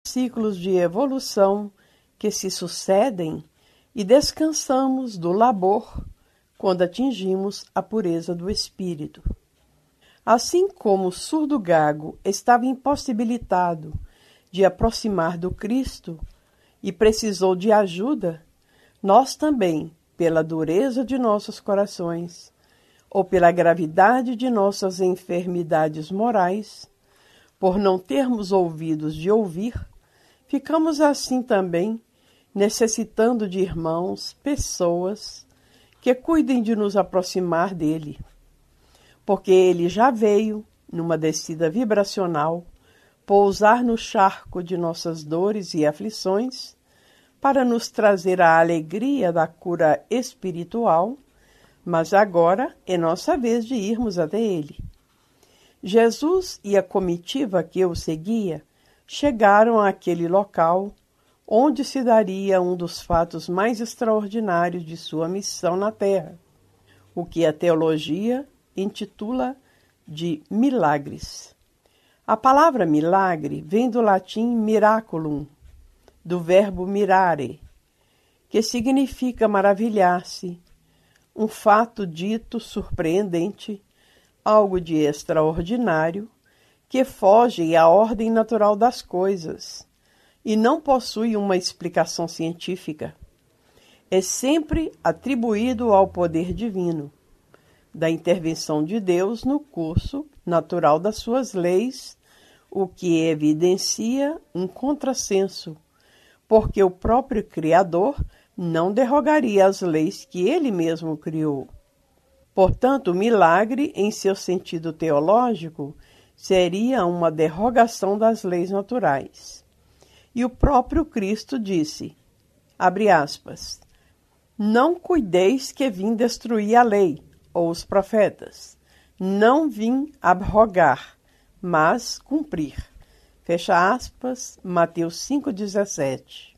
ciclos de evolução que se sucedem e descansamos do labor quando atingimos a pureza do espírito. Assim como o surdo gago estava impossibilitado de aproximar do Cristo e precisou de ajuda, nós também, pela dureza de nossos corações ou pela gravidade de nossas enfermidades morais, por não termos ouvidos de ouvir, ficamos assim também necessitando de irmãos, pessoas que cuidem de nos aproximar dele, porque ele já veio, numa descida vibracional, pousar no charco de nossas dores e aflições, para nos trazer a alegria da cura espiritual, mas agora é nossa vez de irmos até ele. Jesus e a comitiva que o seguia chegaram àquele local onde se daria um dos fatos mais extraordinários de sua missão na Terra, o que a teologia intitula de milagres. A palavra milagre vem do latim miraculum, do verbo mirare, que significa maravilhar-se, um fato dito surpreendente, algo de extraordinário, que foge à ordem natural das coisas e não possui uma explicação científica. É sempre atribuído ao poder divino, da intervenção de Deus no curso natural das suas leis, o que evidencia um contrassenso, porque o próprio Criador não derrogaria as leis que ele mesmo criou. Portanto, o milagre, em seu sentido teológico, seria uma derrogação das leis naturais. E o próprio Cristo disse, abre aspas, não cuideis que vim destruir a lei, ou os profetas. Não vim abrogar, mas cumprir. Fecha aspas, Mateus 5,17.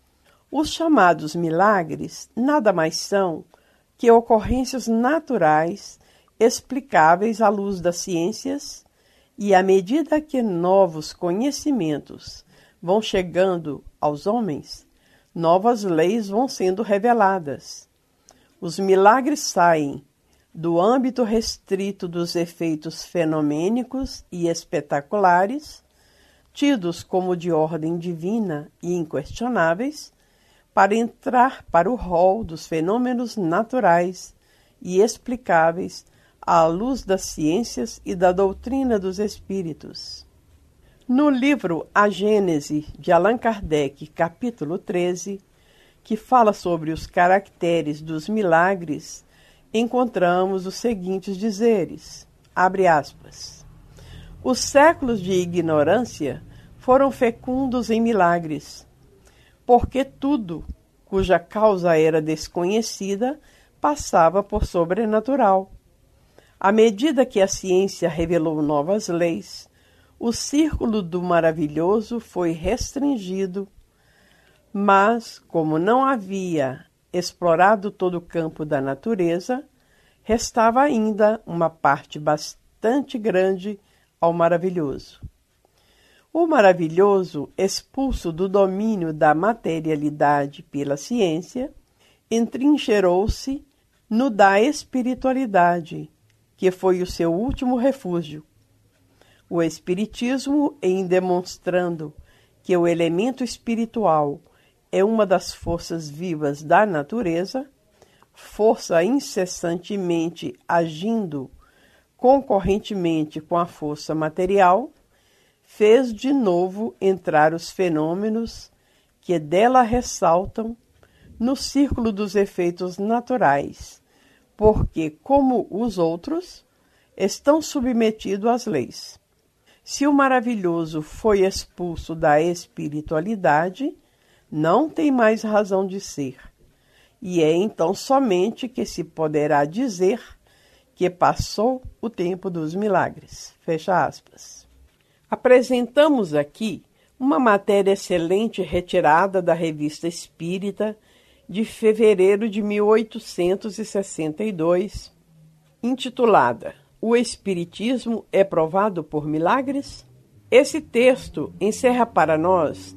Os chamados milagres nada mais são que ocorrências naturais, explicáveis à luz das ciências, e à medida que novos conhecimentos vão chegando aos homens, novas leis vão sendo reveladas. Os milagres saem do âmbito restrito dos efeitos fenomênicos e espetaculares, tidos como de ordem divina e inquestionáveis, para entrar para o rol dos fenômenos naturais e explicáveis à luz das ciências e da doutrina dos espíritos. No livro A Gênese, de Allan Kardec, capítulo 13, que fala sobre os caracteres dos milagres, encontramos os seguintes dizeres, abre aspas, os séculos de ignorância foram fecundos em milagres, porque tudo, cuja causa era desconhecida, passava por sobrenatural. À medida que a ciência revelou novas leis, o círculo do maravilhoso foi restringido, mas, como não havia explorado todo o campo da natureza, restava ainda uma parte bastante grande ao maravilhoso. O maravilhoso, expulso do domínio da materialidade pela ciência, entrincheirou-se no da espiritualidade, que foi o seu último refúgio. O Espiritismo, em demonstrando que o elemento espiritual é uma das forças vivas da natureza, força incessantemente agindo concorrentemente com a força material, fez de novo entrar os fenômenos que dela ressaltam no círculo dos efeitos naturais, porque, como os outros, estão submetidos às leis. Se o maravilhoso foi expulso da espiritualidade, não tem mais razão de ser, e é então somente que se poderá dizer que passou o tempo dos milagres. Fecha aspas. Apresentamos aqui uma matéria excelente retirada da Revista Espírita de fevereiro de 1862, intitulada O Espiritismo é provado por milagres? Esse texto encerra para nós